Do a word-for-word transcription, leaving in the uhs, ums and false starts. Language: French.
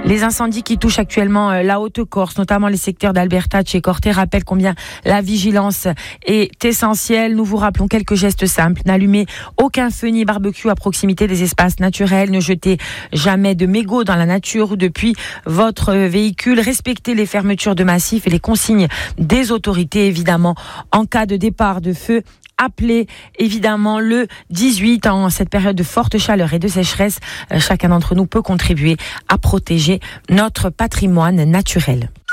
Les incendies qui touchent actuellement la Haute-Corse, notamment les secteurs d'Albertacce et Corté, rappellent combien la vigilance est essentielle. Nous vous rappelons quelques gestes simples. N'allumez aucun feu ni barbecue à proximité des espaces naturels. Ne jetez jamais de mégots dans la nature ou depuis votre véhicule. Respectez les fermetures de massifs et les consignes des autorités, évidemment. En cas de départ de feu, appelez évidemment le dix-huit en cette période de forte chaleur et de sécheresse. Chacun d'entre nous peut contribuer à protéger notre patrimoine naturel.